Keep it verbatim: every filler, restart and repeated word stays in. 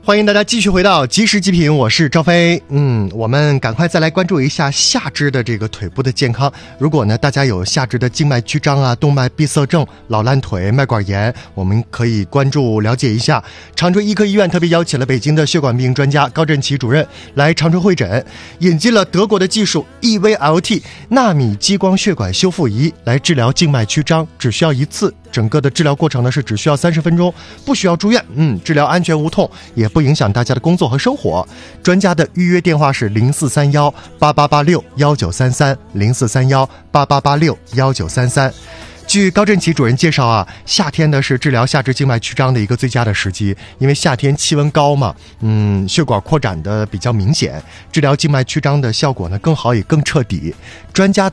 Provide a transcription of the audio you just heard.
欢迎大家继续回到即时极品，我是赵飞。嗯，我们赶快再来关注一下下肢的这个腿部的健康。如果呢大家有下肢的静脉曲张啊、动脉闭塞症、老烂腿、脉管炎，我们可以关注了解一下。长春医科医院特别邀请了北京的血管病专家高振奇主任来长春会诊，引进了德国的技术 E V L T 纳米激光血管修复仪来治疗静脉曲张，只需要一次。整个的治疗过程呢是只需要三十分钟，不需要住院。嗯，治疗安全无痛，也不影响大家的工作和生活。专家的预约电话是零四三幺八八八六幺九三三零四三幺八八八六幺九三三。据高振奇主任介绍啊，夏天呢是治疗下肢静脉曲张的一个最佳的时机，因为夏天气温高嘛，嗯，血管扩展的比较明显，治疗静脉曲张的效果呢更好也更彻底。专家